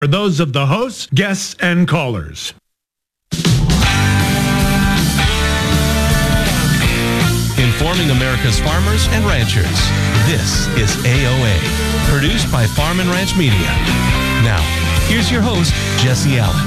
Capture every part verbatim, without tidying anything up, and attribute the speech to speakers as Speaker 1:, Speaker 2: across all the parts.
Speaker 1: for those of the hosts, guests, and callers.
Speaker 2: Informing America's farmers and ranchers. This is A O A, produced by Farm and Ranch Media. Now, here's your host, Jesse Allen.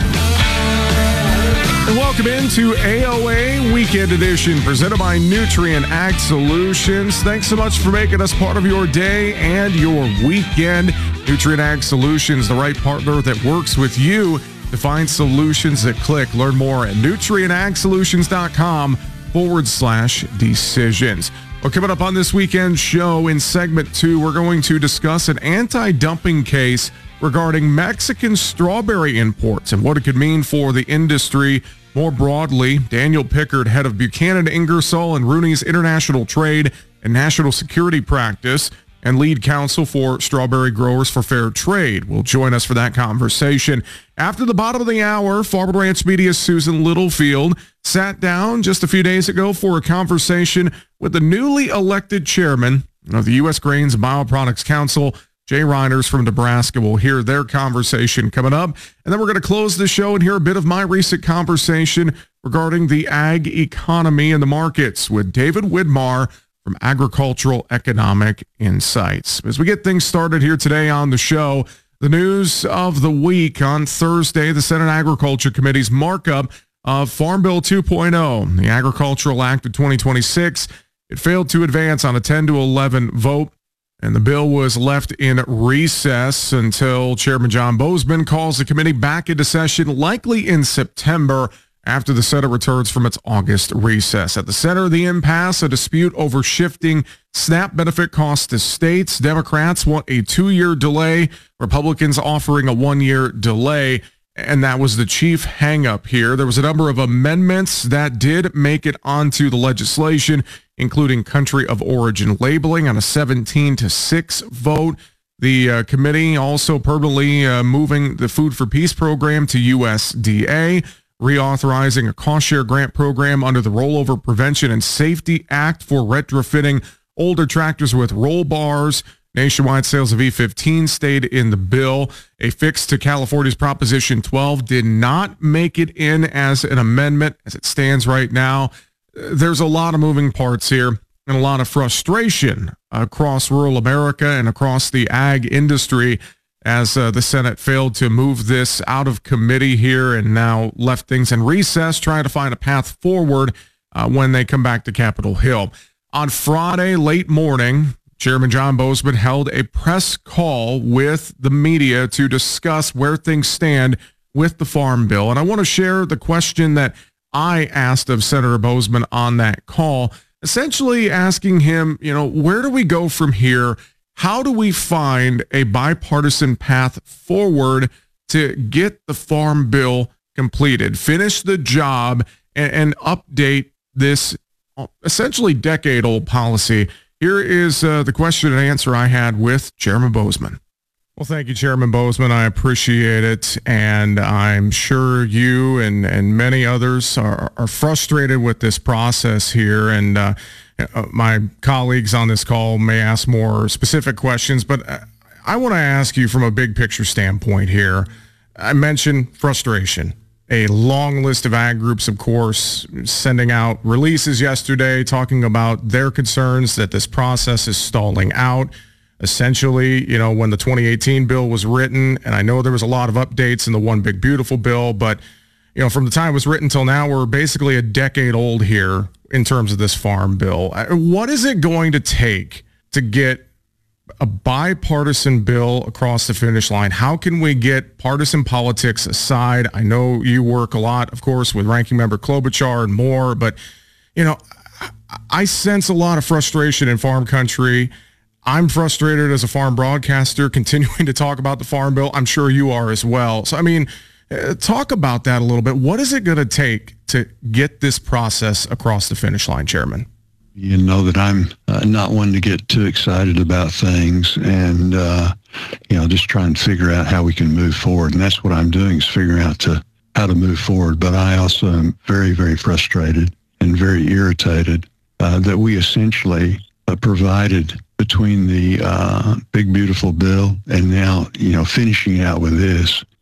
Speaker 3: And welcome into A O A Weekend Edition, presented by Nutrien Ag Solutions. Thanks so much for making us part of your day and your weekend. Nutrien Ag Solutions, the right partner that works with you to find solutions that click. Learn more at nutrienagsolutions.com forward slash decisions. Well, coming up on this weekend show in segment two, we're going to discuss an anti-dumping case regarding Mexican strawberry imports and what it could mean for the industry more broadly. Daniel Pickard, head of Buchanan, Ingersoll and Rooney's International Trade and National Security Practice and lead counsel for Strawberry Growers for Fair Trade, will join us for that conversation. After the bottom of the hour, Farm and Ranch Media's Susan Littlefield sat down just a few days ago for a conversation with the newly elected chairman of the U S Grains and Bioproducts Council, Jay Reiners from Nebraska. We'll hear their conversation coming up. And then we're going to close the show and hear a bit of my recent conversation regarding the ag economy and the markets with David Widmar from Agricultural Economic Insights. As we get things started here today on the show, the news of the week on Thursday, the Senate Agriculture Committee's markup of Farm Bill two point oh, the Agricultural Act of twenty twenty-six. It failed to advance on a ten to eleven vote, and the bill was left in recess until Chairman John Boozman calls the committee back into session, likely in September, after the Senate returns from its August recess. At the center of the impasse, a dispute over shifting SNAP benefit costs to states. Democrats want a two-year delay, Republicans offering a one-year delay, and that was the chief hang-up here. There was a number of amendments that did make it onto the legislation, including country of origin labeling on a seventeen to six vote. The uh, committee also permanently uh, moving the Food for Peace program to U S D A, reauthorizing a cost-share grant program under the Rollover Prevention and Safety Act for retrofitting older tractors with roll bars. Nationwide sales of E fifteen stayed in the bill. A fix to California's Proposition twelve did not make it in as an amendment as it stands right now. There's a lot of moving parts here and a lot of frustration across rural America and across the ag industry as uh, the Senate failed to move this out of committee here and now left things in recess, trying to find a path forward uh, when they come back to Capitol Hill. On Friday, late morning, Chairman John Boozman held a press call with the media to discuss where things stand with the Farm Bill. And I want to share the question that I asked of Senator Boozman on that call, essentially asking him, you know, where do we go from here? How do we find a bipartisan path forward to get the Farm Bill completed, finish the job, and, and update this essentially decade-old policy? Here is uh, the question and answer I had with Chairman Boozman. Well, thank you, Chairman Boozman. I appreciate it, and I'm sure you and, and many others are, are frustrated with this process here, and uh, my colleagues on this call may ask more specific questions, but I want to ask you from a big picture standpoint here. I mentioned frustration. A long list of ag groups, of course, sending out releases yesterday talking about their concerns that this process is stalling out. Essentially, you know, when the twenty eighteen bill was written, and I know there was a lot of updates in the One Big Beautiful bill, but, you know, from the time it was written till now, we're basically a decade old here in terms of this Farm Bill. What is it going to take to get a bipartisan bill across the finish line? How can we get partisan politics aside? I know you work a lot, of course, with Ranking Member Klobuchar and more, but, you know, I sense a lot of frustration in farm country. I'm frustrated as a farm broadcaster continuing to talk about the Farm Bill. I'm sure you are as well. So, I mean, uh, talk about that a little bit. What is it going to take to get this process across the finish line, Chairman?
Speaker 4: You know that I'm uh, not one to get too excited about things and, uh, you know, just try and figure out how we can move forward. And that's what I'm doing, is figuring out to how to move forward. But I also am very, very frustrated and very irritated uh, that we essentially uh, provided between the uh, Big Beautiful Bill and now, you know, finishing out with this,